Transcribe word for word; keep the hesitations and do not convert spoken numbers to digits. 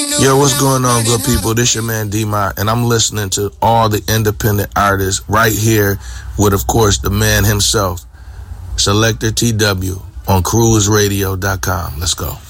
Yo, what's going on, good people? This your man D-Mont, and I'm listening to all the independent artists right here with, of course, the man himself, Selector T W, on cruise radio dot com. Let's go.